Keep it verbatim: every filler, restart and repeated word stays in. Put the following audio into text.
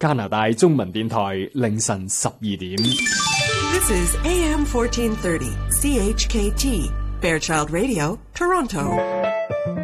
加拿大中文電台凌晨十二點。 This is A M fourteen thirty, C H K T, Fairchild Radio, Toronto.